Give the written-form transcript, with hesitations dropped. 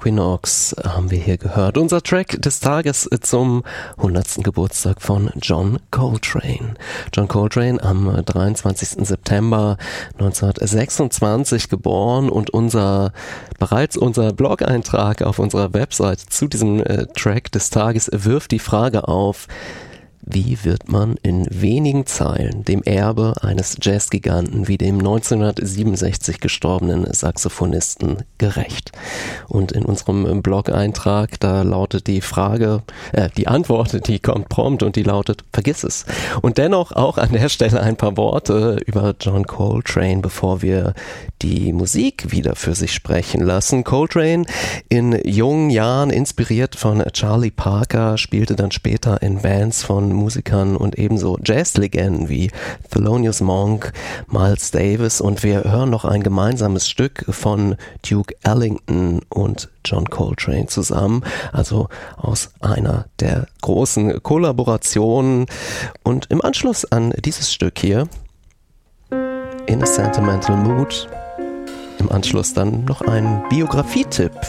Equinox haben wir hier gehört. Unser Track des Tages zum 100. Geburtstag von John Coltrane. John Coltrane am 23. September 1926 geboren und bereits unser Blog-Eintrag auf unserer Website zu diesem Track des Tages wirft die Frage auf: Wie wird man in wenigen Zeilen dem Erbe eines Jazzgiganten wie dem 1967 gestorbenen Saxophonisten gerecht? Und in unserem Blog-Eintrag, da lautet die Antwort, die kommt prompt und die lautet: Vergiss es. Und dennoch auch an der Stelle ein paar Worte über John Coltrane, bevor wir die Musik wieder für sich sprechen lassen. Coltrane, in jungen Jahren inspiriert von Charlie Parker, spielte dann später in Bands von Musikern und ebenso Jazzlegenden wie Thelonious Monk, Miles Davis, und wir hören noch ein gemeinsames Stück von Duke Ellington und John Coltrane zusammen, also aus einer der großen Kollaborationen. Und im Anschluss an dieses Stück hier, In a Sentimental Mood, im Anschluss dann noch ein Biografietipp